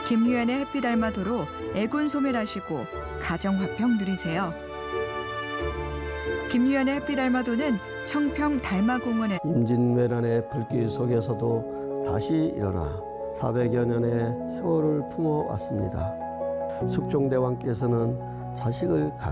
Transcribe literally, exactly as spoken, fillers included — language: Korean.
김유연의 햇빛 알마도로 애군 소멸하시고 가정화평 누리세요. 김유연의 햇빛 알마도는 청평 달마공원에 임진왜란의 불길 속에서도 다시 일어나 사백여 년의 세월을 품어왔습니다. 숙종대왕께서는 자식을